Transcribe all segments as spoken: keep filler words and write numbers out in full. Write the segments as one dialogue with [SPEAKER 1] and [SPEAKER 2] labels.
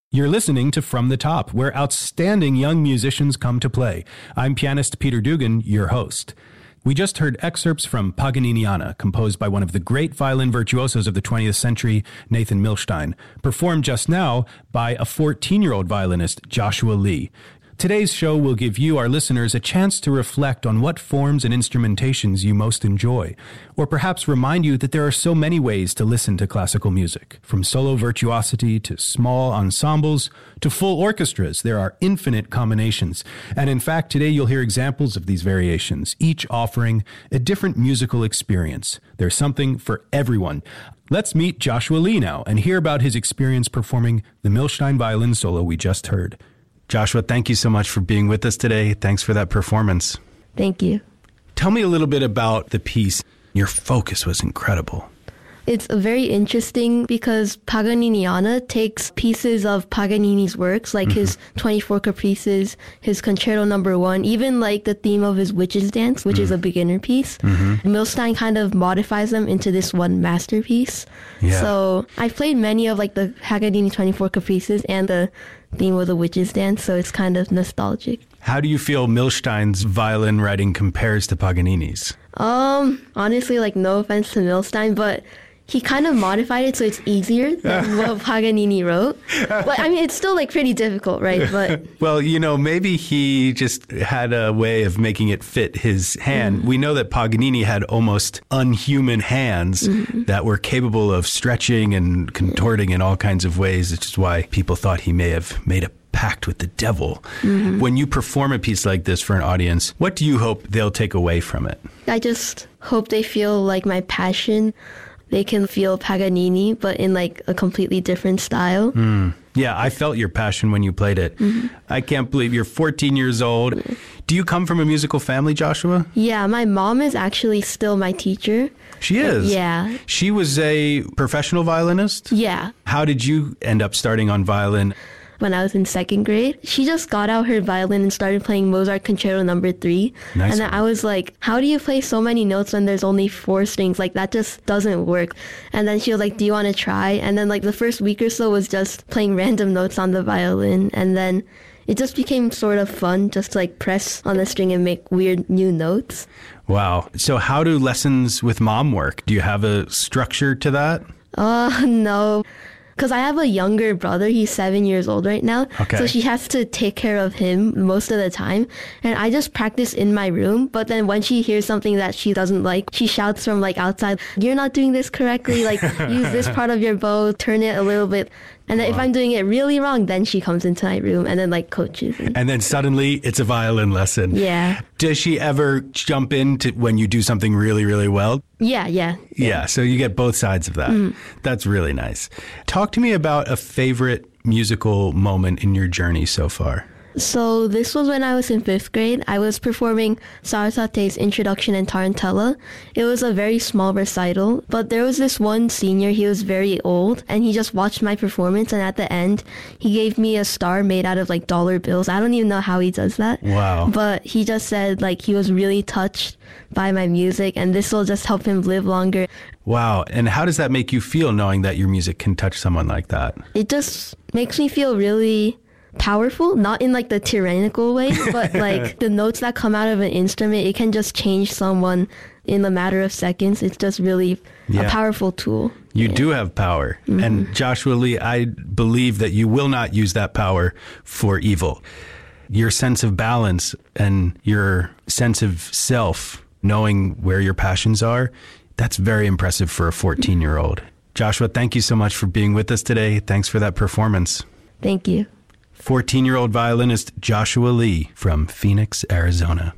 [SPEAKER 1] You're listening to From the Top, where outstanding young musicians come to play. I'm pianist Peter Dugan, your host. We just heard excerpts from Paganiniana, composed by one of the great violin virtuosos of the twentieth century, Nathan Milstein, performed just now by a fourteen-year-old violinist, Joshua Lee. Today's show will give you, our listeners, a chance to reflect on what forms and instrumentations you most enjoy, or perhaps remind you that there are so many ways to listen to classical music. From solo virtuosity to small ensembles to full orchestras, there are infinite combinations. And in fact, today you'll hear examples of these variations, each offering a different musical experience. There's something for everyone. Let's meet Joshua Lee now and hear about his experience performing the Milstein violin solo we just heard. Joshua, thank you so much for being with us today. Thanks for that performance.
[SPEAKER 2] Thank you.
[SPEAKER 1] Tell me a little bit about the piece. Your focus was incredible.
[SPEAKER 2] It's very interesting because Paganiniana takes pieces of Paganini's works, like mm-hmm. his twenty-four Caprices, his Concerto Number One, even like the theme of his Witch's Dance, which mm-hmm. is a beginner piece. Mm-hmm. Milstein kind of modifies them into this one masterpiece. Yeah. So I've played many of like the Paganini twenty-four Caprices and the theme of the Witch's Dance, so it's kind of nostalgic.
[SPEAKER 1] How do you feel Milstein's violin writing compares to Paganini's?
[SPEAKER 2] Um, honestly, like no offense to Milstein, but he kind of modified it so it's easier than what Paganini wrote. But I mean, it's still like pretty difficult, right? But
[SPEAKER 1] well, you know, maybe he just had a way of making it fit his hand. Mm-hmm. We know that Paganini had almost unhuman hands mm-hmm. that were capable of stretching and contorting in all kinds of ways, which is why people thought he may have made a pact with the devil. Mm-hmm. When you perform a piece like this for an audience, what do you hope they'll take away from it?
[SPEAKER 2] I just hope they feel like my passion. They can feel Paganini, but in like a completely different style.
[SPEAKER 1] Mm. Yeah, I felt your passion when you played it. Mm-hmm. I can't believe you're fourteen years old. Mm-hmm. Do you come from a musical family, Joshua?
[SPEAKER 2] Yeah, my mom is actually still my teacher.
[SPEAKER 1] She is?
[SPEAKER 2] Yeah.
[SPEAKER 1] She was a professional violinist?
[SPEAKER 2] Yeah.
[SPEAKER 1] How did you end up starting on violin?
[SPEAKER 2] When I was in second grade, she just got out her violin and started playing Mozart Concerto Number Three.
[SPEAKER 1] Nice.
[SPEAKER 2] And then I was like, how do you play so many notes when there's only four strings? Like, that just doesn't work. And then she was like, do you want to try? And then like the first week or so was just playing random notes on the violin. And then it just became sort of fun just to like press on the string and make weird new notes.
[SPEAKER 1] Wow. So how do lessons with mom work? Do you have a structure to that?
[SPEAKER 2] Uh, no. Because I have a younger brother. He's seven years old right now.
[SPEAKER 1] Okay.
[SPEAKER 2] So she has to take care of him most of the time. And I just practice in my room. But then when she hears something that she doesn't like, she shouts from like outside, you're not doing this correctly. Like, use this part of your bow, turn it a little bit. And then wow. if I'm doing it really wrong, then she comes into my room and then like coaches me.
[SPEAKER 1] And then suddenly it's a violin lesson.
[SPEAKER 2] Yeah.
[SPEAKER 1] Does she ever jump in to when you do something really, really well?
[SPEAKER 2] Yeah, yeah.
[SPEAKER 1] Yeah, yeah so you get both sides of that. Mm. That's really nice. Talk to me about a favorite musical moment in your journey so far.
[SPEAKER 2] So this was when I was in fifth grade. I was performing Sarasate's Introduction and Tarantella. It was a very small recital, but there was this one senior, he was very old, and he just watched my performance, and at the end, he gave me a star made out of like dollar bills. I don't even know how he does that.
[SPEAKER 1] Wow.
[SPEAKER 2] But he just said like he was really touched by my music, and this will just help him live longer.
[SPEAKER 1] Wow. And how does that make you feel knowing that your music can touch someone like that?
[SPEAKER 2] It just makes me feel really powerful, not in like the tyrannical way, but like the notes that come out of an instrument, it can just change someone in a matter of seconds. It's just really yeah. a powerful tool.
[SPEAKER 1] You
[SPEAKER 2] yeah.
[SPEAKER 1] do have power. Mm-hmm. And Joshua Lee, I believe that you will not use that power for evil. Your sense of balance and your sense of self, knowing where your passions are, that's very impressive for a fourteen-year-old. Joshua, thank you so much for being with us today. Thanks for that performance.
[SPEAKER 2] Thank you.
[SPEAKER 1] fourteen-year-old violinist Joshua Lee from Phoenix, Arizona.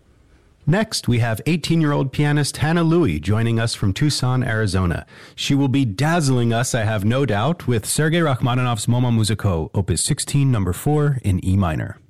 [SPEAKER 1] Next, we have eighteen-year-old pianist Hannah Louie joining us from Tucson, Arizona. She will be dazzling us, I have no doubt, with Sergei Rachmaninoff's Moments Musicaux, Opus sixteen, number four in E minor.